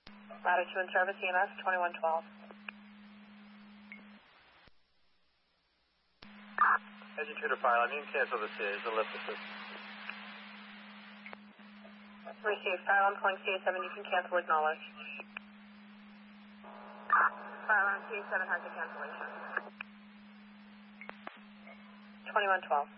Ladder 2 in service, EMS 2112. Engine 2 to fire, I need to cancel the series, the lift assist. Received. Fire alarm calling CA7, you can cancel, acknowledge. Fire alarm CA7 has a cancellation. 2112.